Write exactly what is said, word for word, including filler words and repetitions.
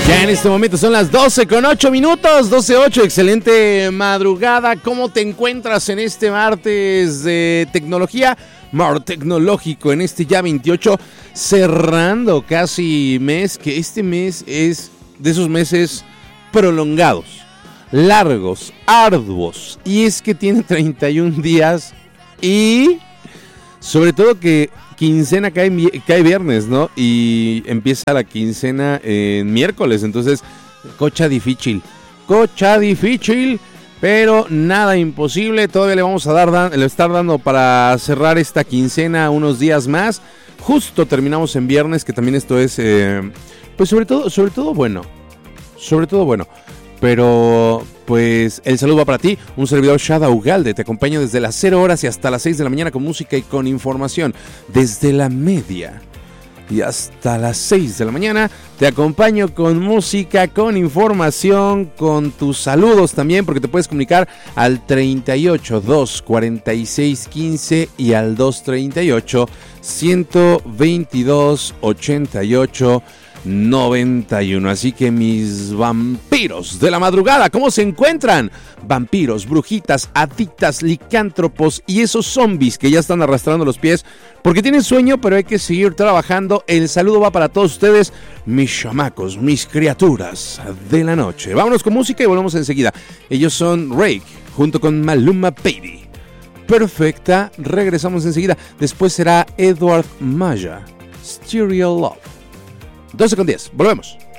Ya en este momento son las doce con ocho minutos, doce ocho, excelente madrugada. ¿Cómo te encuentras en este martes de tecnología? Mar tecnológico en este ya veintiocho, cerrando casi mes, que este mes es de esos meses prolongados, largos, arduos, y es que tiene treinta y un días y sobre todo que quincena cae, cae viernes, ¿no? Y empieza la quincena en miércoles, entonces cocha difícil, cocha difícil, pero nada imposible. Todavía le vamos a dar, le estar dando para cerrar esta quincena unos días más. Justo terminamos en viernes, que también esto es, eh, pues sobre todo, sobre todo bueno, sobre todo bueno. Pero, pues, el saludo va para ti, un servidor Shada Ugalde, te acompaño desde las cero horas y hasta las seis de la mañana con música y con información. Desde la media y hasta las seis de la mañana te acompaño con música, con información, con tus saludos también, porque te puedes comunicar al treinta y ocho, dos cuarenta y seis, quince y al dos treinta y ocho, ciento veintidós, ochenta y ocho, noventa y uno. Así que mis vampiros de la madrugada, ¿cómo se encuentran? Vampiros, brujitas, adictas, licántropos y esos zombies que ya están arrastrando los pies porque tienen sueño, pero hay que seguir trabajando. El saludo va para todos ustedes, mis chamacos, mis criaturas de la noche. Vámonos con música y volvemos enseguida. Ellos son Rake junto con Maluma Baby. Perfecta, regresamos enseguida. Después será Edward Maya, Stereo Love. doce con diez, volvemos.